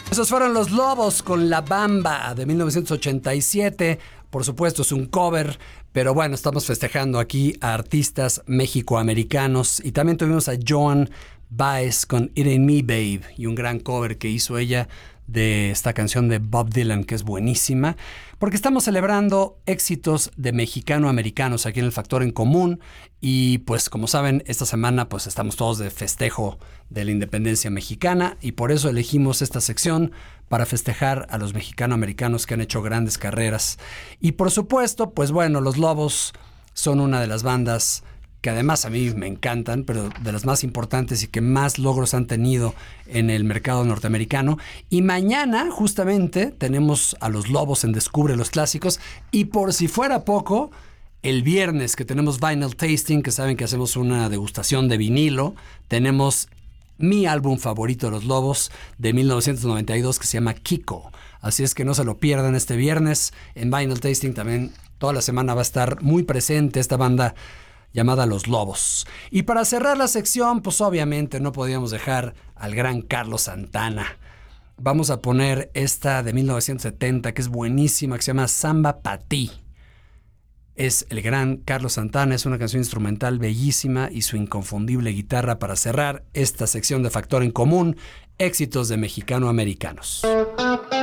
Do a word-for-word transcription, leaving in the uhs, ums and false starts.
Esos fueron Los Lobos con La Bamba de mil novecientos ochenta y siete. Por supuesto es un cover, pero bueno, estamos festejando aquí a artistas mexicoamericanos. Y también tuvimos a Joan Baez con It Ain't Me Babe y un gran cover que hizo ella de esta canción de Bob Dylan, que es buenísima, porque estamos celebrando éxitos de mexicano-americanos aquí en el Factor en Común. Y pues como saben, esta semana pues estamos todos de festejo de la independencia mexicana y por eso elegimos esta sección para festejar a los mexicano-americanos que han hecho grandes carreras. Y por supuesto, pues bueno, Los Lobos son una de las bandas que además a mí me encantan, pero de las más importantes y que más logros han tenido en el mercado norteamericano. Y mañana, justamente, tenemos a Los Lobos en Descubre los Clásicos. Y por si fuera poco, el viernes que tenemos Vinyl Tasting, que saben que hacemos una degustación de vinilo, tenemos mi álbum favorito de Los Lobos de mil novecientos noventa y dos, que se llama Kiko. Así es que no se lo pierdan este viernes en Vinyl Tasting. También toda la semana va a estar muy presente esta banda llamada Los Lobos. Y para cerrar la sección, pues obviamente no podíamos dejar al gran Carlos Santana. Vamos a poner esta de mil novecientos setenta, que es buenísima, que se llama Samba Pa' Ti. Es el gran Carlos Santana, es una canción instrumental bellísima y su inconfundible guitarra para cerrar esta sección de Factor en Común, éxitos de mexicano-americanos.